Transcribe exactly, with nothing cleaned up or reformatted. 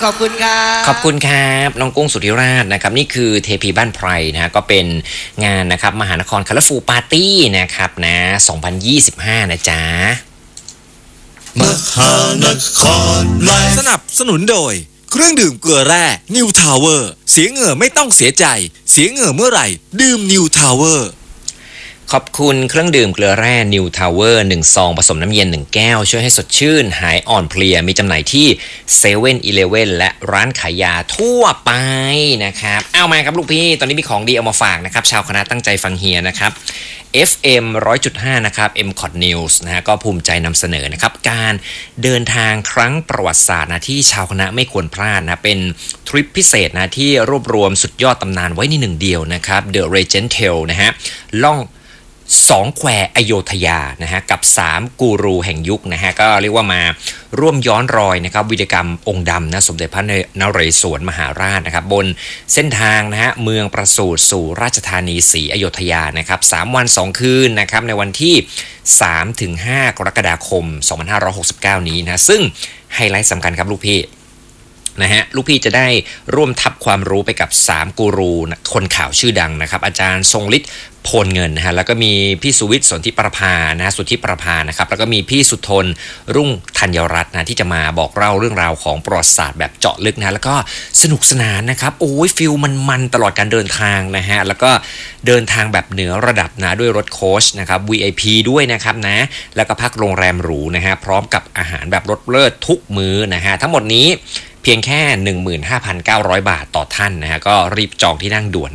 ขอบคุณครับขอบคุณครับน้องกุ้งสุธิราชนะครับนี่คือเทพีบ้านไพรนะฮะก็เป็นงานนะครับมหานครคัลเลอร์ฟูลปาร์ตี้นะครับนะสองพันยี่สิบห้านะจ๊ะมหานครไลฟ์สนับสนุนโดยเครื่องดื่มเกลือแร่นิวทาวเวอร์เสียเหงื่อไม่ต้องเสียใจเสียเหงื่อเมื่อไหร่ดื่มนิวทาวเวอร์ขอบคุณเครื่องดื่มเกลือแร่ New Tower หนึ่งซองผสมน้ำเย็นหนึ่งแก้วช่วยให้สดชื่นหายอ่อนเพลียมีจำหน่ายที่ เซเว่น อีเลฟเว่น และร้านขายยาทั่วไปนะครับเอามาครับลูกพี่ตอนนี้มีของดีเอามาฝากนะครับชาวคณะตั้งใจฟังเฮียนะครับ เอฟ เอ็ม หนึ่งร้อยจุดห้า นะครับ เอ็ม คอท News นะฮะก็ภูมิใจนำเสนอนะครับการเดินทางครั้งประวัติศาสตร์นะที่ชาวคณะไม่ควรพลาดนะเป็นทริปพิเศษนะที่รวบรวมสุดยอดตำนานไว้ในหนึ่งเดียวนะครับ The Regent Tale นะฮะล่องสองแควอโยธยานะฮะกับสามกูรูแห่งยุคนะฮะก็เรียกว่ามาร่วมย้อนรอยนะครับวีรกรรมองค์ดำนะสมเด็จพระนเรศวรมหาราชนะครับบนเส้นทางนะฮะเมืองประสูติสู่ราชธานีศรีอโยธยานะครับสามวันสองคืนนะครับในวันที่สามถึงห้ากรกฎาคมสองพันห้าร้อยหกสิบเก้านี้นะซึ่งไฮไลท์สำคัญครับลูกพี่นะฮะลูกพี่จะได้ร่วมทับความรู้ไปกับสามกูรูคนข่าวชื่อดังนะครับอาจารย์ทรงฤทธิ์โพลเงินนะฮะแล้วก็มีพี่สุวิทย์สนธิประภานะฮะสุทธิประภานะครับแล้วก็มีพี่สุทนรุ่งธัญรัตน์นะที่จะมาบอกเล่าเรื่องราวของประวัติศาสตร์แบบเจาะลึกนะแล้วก็สนุกสนานนะครับโอ้ยฟิลมันมันตลอดการเดินทางนะฮะแล้วก็เดินทางแบบเหนือระดับนะด้วยรถโค้ชนะครับ วี ไอ พี ด้วยนะครับนะแล้วก็พักโรงแรมหรูนะฮะพร้อมกับอาหารแบบรสเลิศทุกมื้อนะฮะทั้งหมดนี้เพียงแค่ หนึ่งหมื่นห้าพันเก้าร้อย บาทต่อท่านนะฮะก็รีบจองที่นั่งด่วน